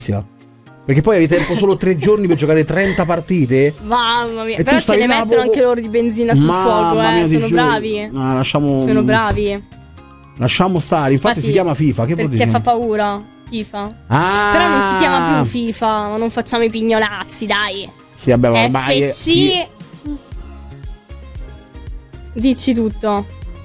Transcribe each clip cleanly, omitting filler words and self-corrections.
Perché poi avevi tempo solo 3 giorni per giocare 30 partite. Mamma mia. E però ce ne mettono anche loro di benzina sul fuoco, mia, sono bravi. No, lasciamo... Sono bravi. Lasciamo stare. Infatti si chiama FIFA. Che perché fa paura. FIFA. Ah. Però non si chiama più FIFA. Ma non facciamo i pignolazzi, dai. Sì, vabbè, ormai FC. Dici tutto.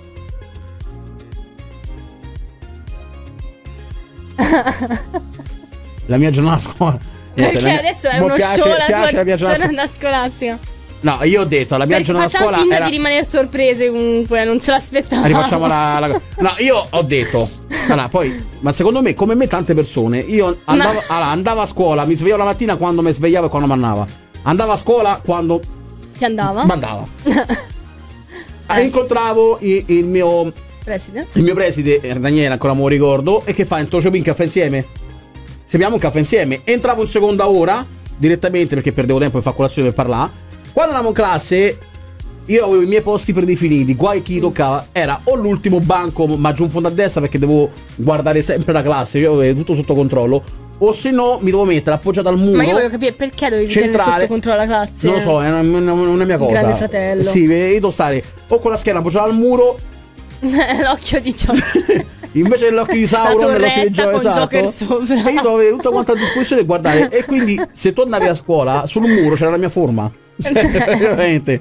La mia giornata a scuola. Perché adesso è uno show la tua giornata scolastica. No, io ho detto, la mia giornata a scuola facciamo finta di rimanere sorprese comunque, non ce l'aspettavamo. Rifacciamo la... No, io ho detto. Allora, poi, ma secondo me, come me tante persone, io andavo a scuola, mi svegliavo la mattina quando mi svegliavo e quando mi andava. Andavo a scuola quando... Ti andava? Mandava. Incontravo il mio... preside. Il mio preside, Daniele, ancora me lo ricordo. E che fa? Ci un caffè insieme. Ci abbiamo un caffè insieme. Entravo in seconda ora direttamente perché perdevo tempo in fare colazione per parlare. Quando andavo in classe io avevo i miei posti predefiniti. Guai chi toccava. Era o l'ultimo banco, ma giù in fondo a destra, perché devo guardare sempre la classe. Io avevo tutto sotto controllo. O se no mi devo mettere appoggiato al muro. Ma io voglio capire perché dovevi tenere sotto controllo la classe. Non lo so, è una mia cosa. Grande fratello. Sì, io devo stare o con la schiena appoggiata al muro. L'occhio di Joker. Invece dell'occhio di Sauron, l'occhio di Joker, esatto. Joker sopra. E io dovevo avere tutta quanta a disposizione e guardare. E quindi se tu andavi a scuola, sul muro c'era la mia forma. Veramente.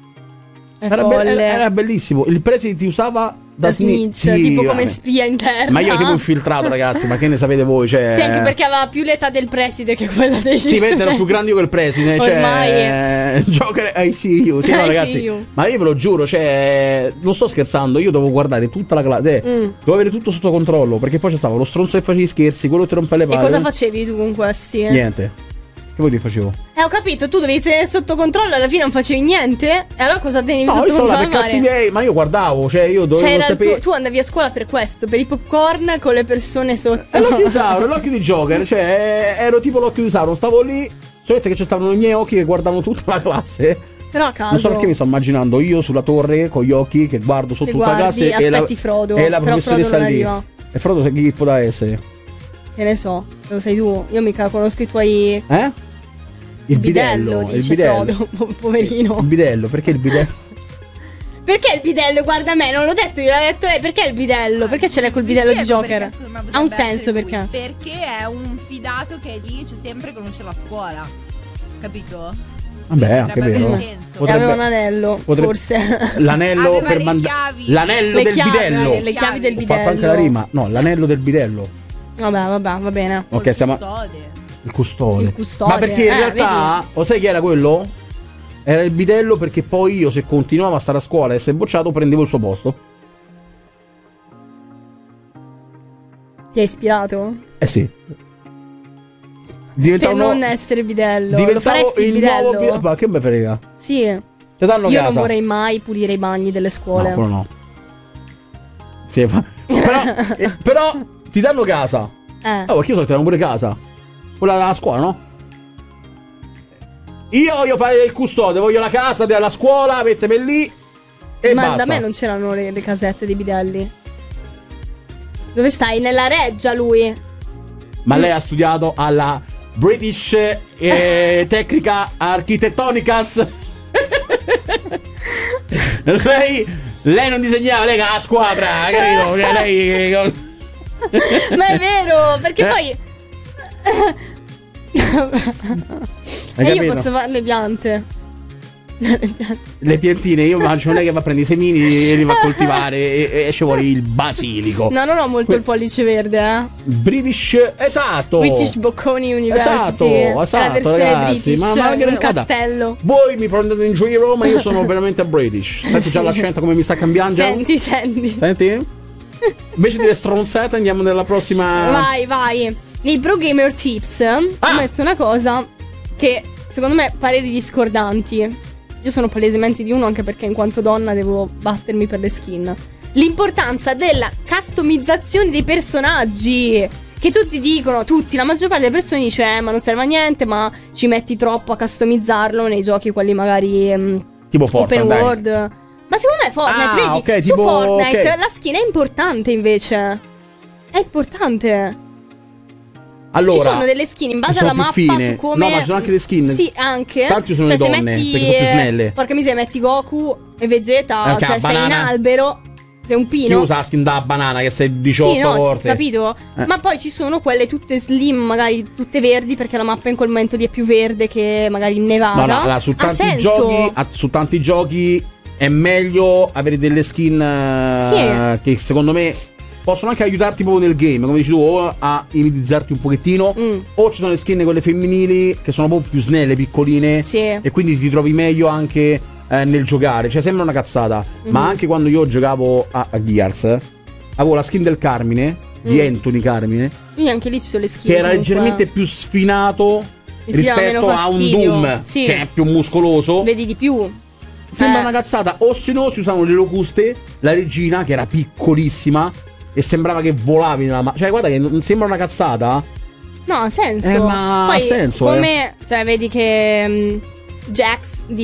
Era bellissimo. Il preside ti usava da snitch, sì, tipo come spia interna. Ma io tipo infiltrato, ragazzi. Ma che ne sapete voi? Cioè... Sì, anche perché aveva più l'età del preside che quella dei Sì, ero più grande io che il preside. Ormai Joker, I see you. Sì, no, ragazzi. Ma io ve lo giuro, cioè, non sto scherzando. Io dovevo guardare tutta la classe. Dovevo avere tutto sotto controllo. Perché poi c'è stato lo stronzo che faceva gli scherzi, quello che ti rompe le palle. E cosa facevi tu con questi? Niente. Che vuoi che facevo? Ho capito, tu dovevi tenere sotto controllo, alla fine non facevi niente. E allora cosa tenevi sotto controllo? No, io per cazzi miei, ma io guardavo, cioè io dovevo sapere. Tu andavi a scuola per questo, per i popcorn con le persone sotto. È l'occhio di Sauron, l'occhio di Joker, cioè ero tipo l'occhio di Sauron, stavo lì, sapete che ci stavano i miei occhi che guardavano tutta la classe. Però a caso. Non so perché mi sto immaginando io sulla torre con gli occhi che guardo sotto tutta la classe aspetti Frodo. E la professoressa lì. E Frodo chi può essere? Che ne so, lo sai tu, io mica conosco i tuoi... Il bidello, dice il bidello. Frodo, poverino. Il bidello, perché il bidello? Perché il bidello? Guarda me, non l'ho detto io, l'ho detto lei. Perché il bidello? Perché ce l'hai col bidello di Joker? Ha un senso perché? Perché è un fidato che è lì, c'è sempre, conosce la scuola. Capito? Vabbè, anche vero. Aveva un anello, forse. L'anello per l'anello del bidello. Le chiavi del bidello. Ho fatto anche la rima. No, l'anello del bidello. Vabbè, va bene. Ok, stiamo... Il custode. Ma perché in realtà, lo sai chi era quello? Era il bidello, perché poi io, se continuavo a stare a scuola e essere bocciato, prendevo il suo posto. Ti hai ispirato? Eh sì. Per non essere bidello. Lo faresti il bidello? Nuovo ma che me frega? Sì. Ti danno io casa. Non vorrei mai pulire i bagni delle scuole. No, quello no. Sì, però ti danno casa. Oh, perché io so che ti danno pure casa. Quella della scuola, no? Io voglio fare il custode, voglio la casa della scuola, mettemi lì e ma basta. Da me non c'erano le casette dei bidelli. Dove stai? Nella Reggia lui. Ma lei ha studiato alla British Tecnica Architettonicas. lei non disegnava, lei la squadra, capito? Lei... Ma è vero, perché poi... E io posso fare le piante. Le piantine, io immagino lei che va a prendere i semini e li va a coltivare e ci vuole il basilico. No, non ho molto il pollice verde, British, esatto. British Bocconi University. Esatto, la versione ragazzi. British, ma un castello. Voi mi prendete in giro, ma io sono veramente British. Senti già l'accento come mi sta cambiando? Senti? Invece di stronzate andiamo nella prossima. Vai. Nei Pro Gamer Tips ho messo una cosa che secondo me pareri discordanti. Io sono palesemente di uno, anche perché in quanto donna devo battermi per le skin. L'importanza della customizzazione dei personaggi. Che tutti dicono, la maggior parte delle persone dice ma non serve a niente, ma ci metti troppo a customizzarlo nei giochi quelli magari tipo Fortnite, open world. Ma secondo me Fortnite, vedi, okay, su Fortnite la skin è importante invece. È importante. Allora, ci sono delle skin in base sono alla più mappa fine. su come. No, ma ci sono anche le skin. Sì, anche. Tanti sono cioè, le se donne, metti, perché sono più snelle. porca miseria, metti Goku e Vegeta, Anche cioè la sei in banana. albero, sei un Chi pino. usa la skin da banana che sei 18 Sì, no, volte? capito? Ma poi ci sono quelle tutte slim, magari tutte verdi, perché la mappa in quel momento lì è più verde che magari in nevata. No, no, allora, su Ha tanti senso. giochi, su tanti giochi è meglio avere delle skin che secondo me possono anche aiutarti proprio nel game, come dici tu, o a iniziarti un pochettino, o ci sono le skin quelle femminili che sono proprio più snelle, piccoline, Sì. e quindi ti trovi meglio anche nel giocare. Cioè sembra una cazzata, ma anche quando io giocavo a Gears avevo la skin del Carmine, di Anthony Carmine, Quindi anche lì ci sono le skin che era comunque. leggermente più sfinato E ti dà meno rispetto a un fastidio. Doom Sì. che è più muscoloso. Vedi di più. Sembra una cazzata. O se no si usavano le locuste, la regina che era piccolissima e sembrava che volavi nella cioè guarda che non sembra una cazzata. No, ha senso. Ma Poi, ha senso, come cioè vedi che Jax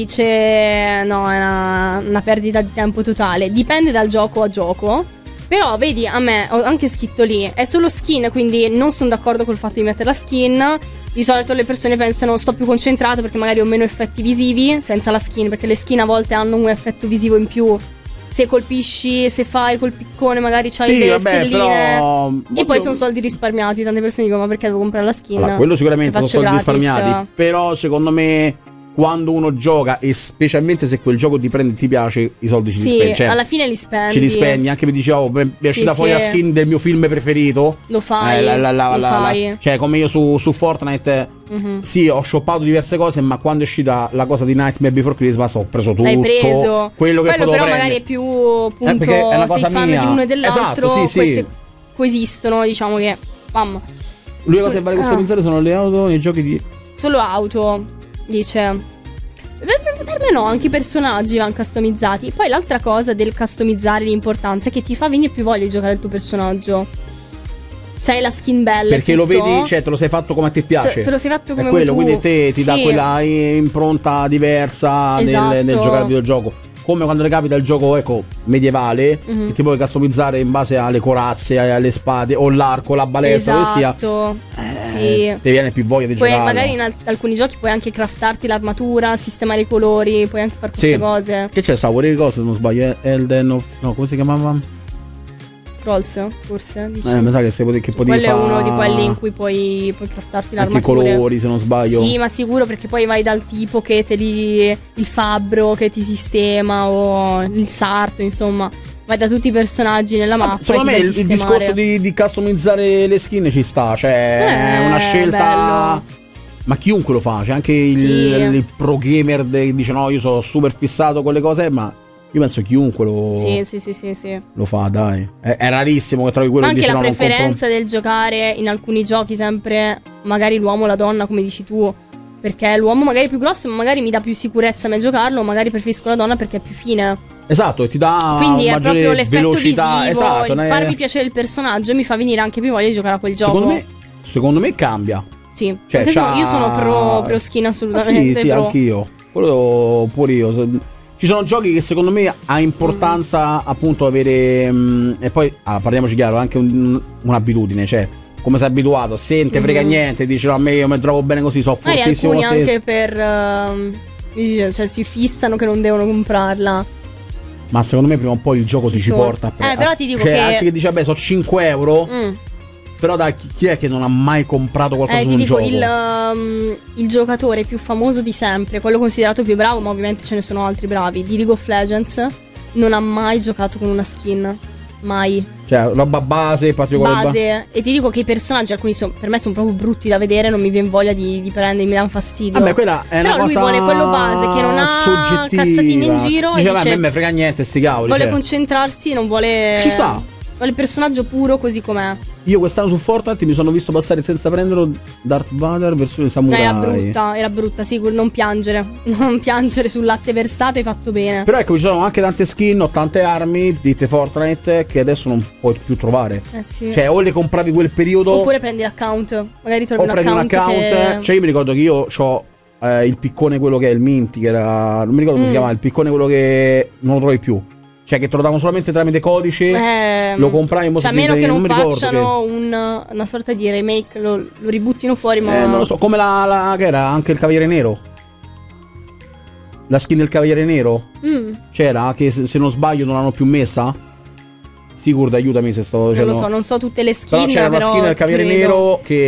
dice no, è una perdita di tempo totale. Dipende dal gioco a gioco. Però vedi, a me ho anche scritto lì, è solo skin, quindi non sono d'accordo col fatto di mettere la skin. Di solito le persone pensano sto più concentrato perché magari ho meno effetti visivi senza la skin, perché le skin a volte hanno un effetto visivo in più. Se colpisci, se fai col piccone magari c'hai Sì, le vabbè, stelline. però E poi sono soldi risparmiati. Tante persone dicono ma perché devo comprare la skin? allora, quello sicuramente Le sono faccio soldi gratis. risparmiati. Però secondo me quando uno gioca, e specialmente se quel gioco ti prende e ti piace, i soldi ci li Sì, spendi. Cioè, alla fine li spendi. ce li spendi, anche per dici, oh, mi è uscita fuori la skin del mio film preferito. Lo fai, lo fai. Cioè, come io su Fortnite, sì, ho shoppato diverse cose, ma quando è uscita la cosa di Nightmare Before Christmas ho preso tutto. L'hai preso. Quello che potevo però prendere. magari è più appunto, perché è una cosa sei fan mia. di uno e dell'altro. Esatto, sì, queste sì. coesistono, diciamo che bam. L'unica cosa che vale customizzare sono le auto nei giochi di... Solo auto, dice. Per me no, anche i personaggi vanno customizzati. Poi l'altra cosa del customizzare l'importanza è che ti fa venire più voglia di giocare il tuo personaggio. Se hai la skin bella, Perché lo vedi, cioè te lo sei fatto come a te piace. te lo sei fatto come è quello, vuoi tu. quindi te ti dà Sì. quella impronta diversa Esatto. nel giocare al videogioco. Come quando le capita il gioco, ecco, medievale, che ti puoi customizzare in base alle corazze, alle spade, o l'arco, la balestra, Esatto. Sì. ti viene più voglia di Poi giocare. magari in alcuni giochi puoi anche craftarti l'armatura, sistemare i colori, puoi anche fare queste cose. Che c'è, sa, vuole cosa se non sbaglio? Elden of... No, come si chiamava? Scrolls, forse, dici? Mi sa che potevi Quello è fare uno di quelli in cui puoi craftarti anche i l'armatura. colori, se non sbaglio. Sì, ma sicuro, perché poi vai dal tipo che te li... il fabbro che ti sistema, o il sarto, insomma. Vai da tutti i personaggi nella mappa. Secondo e me ti il vai a discorso sistemare. di customizzare le skin ci sta. Cioè, è una scelta. bello. Ma chiunque lo fa. C'è anche Sì. il pro gamer che dice no, io sono super fissato con le cose, ma io penso chiunque Sì. lo fa, dai. È rarissimo che trovi quello Ma che anche dice la no, non compro. preferenza del giocare in alcuni giochi sempre magari l'uomo o la donna, come dici tu. Perché l'uomo magari è più grosso, ma magari mi dà più sicurezza a me giocarlo, o magari preferisco la donna perché è più fine. Esatto, e ti dà Quindi è maggiore proprio l'effetto velocità. visivo, Esatto, il farmi piacere il personaggio mi fa venire anche più voglia di giocare a quel gioco. Secondo me cambia. Sì, Cioè, anche se io sono pro skin assolutamente. Sì, pro. anch'io. Quello pure io. Ci sono giochi che secondo me ha importanza appunto avere. E poi parliamoci chiaro, anche un'abitudine, cioè come sei abituato, se non te frega niente, dici no, a me io mi trovo bene così, so fortissimo. Alcuni anche per cioè si fissano che non devono comprarla. Ma secondo me prima o poi il gioco ti ci porta a però ti dico cioè, che anche che dici vabbè, sono 5 euro. Però da chi è che non ha mai comprato qualcosa su ti un dico, gioco? il giocatore più famoso di sempre, quello considerato più bravo, ma ovviamente ce ne sono altri bravi, di League of Legends, non ha mai giocato con una skin. Mai. Cioè, roba base, particolare. Base. E ti dico che i personaggi, alcuni per me sono proprio brutti da vedere, non mi viene voglia di prendermi, mi danno fastidio. Vabbè, quella è però una cosa lui vuole quello base che non ha soggettiva. cazzatine in giro. Dice, e a me me frega niente, sti cavoli. vuole cioè. concentrarsi, non vuole. Ci sta. Vuole il personaggio puro così com'è. Io quest'anno su Fortnite mi sono visto passare senza prenderlo Darth Vader versione samurai. Era brutta, sì, non piangere. Non piangere sul latte versato, hai fatto bene. Però ecco, ci sono anche tante skin o tante armi di Fortnite che adesso non puoi più trovare. Sì. Cioè, o le compravi quel periodo, oppure prendi l'account. Magari trovi o prendi un account. che... Cioè, io mi ricordo che io ho il piccone, quello che è il Minty, che era. Non mi ricordo come si chiama, il piccone quello che non lo trovi più. Cioè, che te lo davano solamente tramite codice. Lo comprai in cioè, a meno che non mi ricordo facciano una sorta di remake, lo ributtino fuori, ma non lo so, come che era anche il Cavaliere Nero. La skin del Cavaliere Nero c'era, che se non sbaglio non l'hanno più messa. Sigurd, aiutami se sto dicendo. Non lo so, non so tutte le skin, però c'era una skin del Cavaliere credo. Nero che